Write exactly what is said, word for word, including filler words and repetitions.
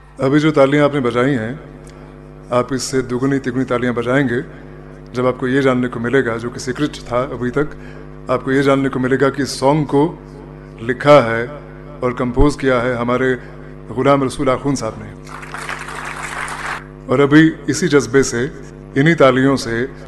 अभी जो तालियां आपने बजाई हैं, आप इससे दुगनी तिगुनी तालियां बजाएंगे जब आपको ये जानने को मिलेगा, जो कि सीक्रेट था अभी तक, आपको ये जानने को मिलेगा कि इस सॉन्ग को लिखा है और कंपोज किया है हमारे गुलाम रसूल आखून साहब ने। और अभी इसी जज्बे से, इन्हीं तालियों से